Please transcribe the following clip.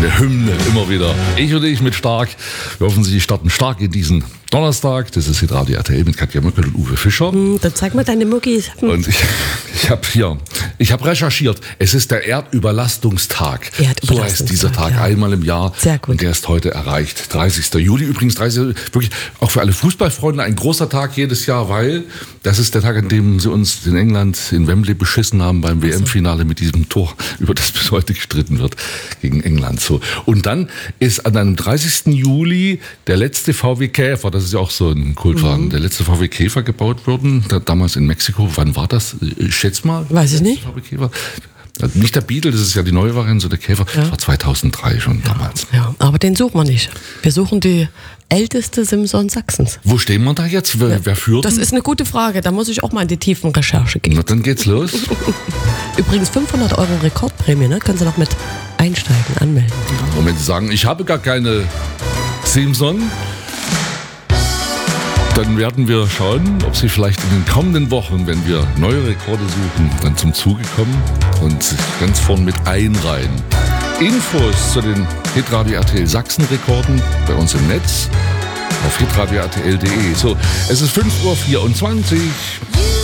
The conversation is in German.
eine Hymne, immer wieder. Ich und ich mit Stark. Wir hoffen, Sie starten stark in diesen Donnerstag. Das ist Hitradio RTL mit Katja Möckel und Uwe Fischer. Dann zeig mal deine Muckis. Und ich habe recherchiert. Es ist der Erdüberlastungstag. So heißt dieser Tag, ja. Einmal im Jahr. Sehr gut. Und der ist heute erreicht. 30. Juli übrigens. 30, wirklich auch für alle Fußballfreunde ein großer Tag jedes Jahr, weil das ist der Tag, an dem sie uns in England in Wembley beschissen haben beim WM-Finale mit diesem Tor, über das bis heute gestritten wird gegen England. So. Und dann ist an einem 30. Juli der letzte VW Käfer, das ist ja auch so ein Kultwagen, der letzte VW Käfer gebaut worden, damals in Mexiko. Wann war das? Schätz mal. Weiß ich nicht. VW Käfer. Also nicht der Beetle, das ist ja die neue Variante, so der Käfer. Das war 2003 schon damals. Ja, aber den suchen wir nicht. Wir suchen die älteste Simson Sachsens. Wo stehen wir da jetzt? Wer führt? Das ist eine gute Frage. Da muss ich auch mal in die tiefen Recherche gehen. Na, dann geht's los. Übrigens 500 € Rekordprämie, ne? Können Sie noch mit einsteigen, anmelden. Und wenn Sie sagen, ich habe gar keine Simson, dann werden wir schauen, ob Sie vielleicht in den kommenden Wochen, wenn wir neue Rekorde suchen, dann zum Zuge kommen und sich ganz vorn mit einreihen. Infos zu den Hitradio RTL Sachsen-Rekorden bei uns im Netz auf hitradio-rtl.de. So, es ist 5:24 Uhr.